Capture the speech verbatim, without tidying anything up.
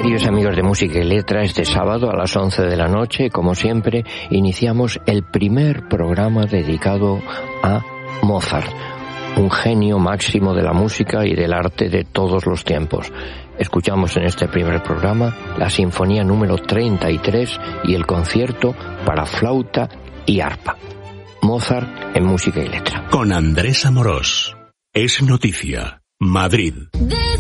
Queridos amigos de Música y Letra, este sábado a las once de la noche, como siempre, iniciamos el primer programa dedicado a Mozart, un genio máximo de la música y del arte de todos los tiempos. Escuchamos en este primer programa la Sinfonía número treinta y tres y el concierto para flauta y arpa. Mozart en Música y Letra. Con Andrés Amorós. Es noticia. Madrid.